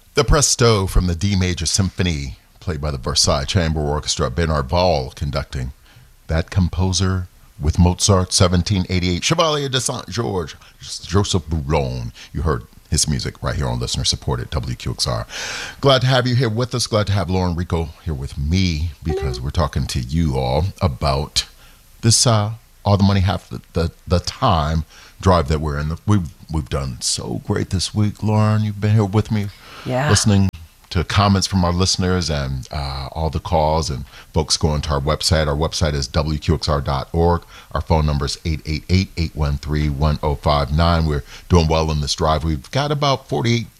The Presto from the D Major Symphony, played by the Versailles Chamber Orchestra, Bernard Ball conducting. That composer with Mozart, 1788, Chevalier de Saint-Georges, Joseph Boulon. You heard his music right here on listener supported WQXR. Glad to have you here with us. Glad to have Lauren Rico here with me because we're talking to you all about this All the Money Half the Time drive that we're in. We've done so great this week, Lauren. You've been here with me, listening to comments from our listeners and all the calls and folks going to our website. Our website is WQXR.org. Our phone number is 888-813-1059. We're doing well in this drive. We've got about 48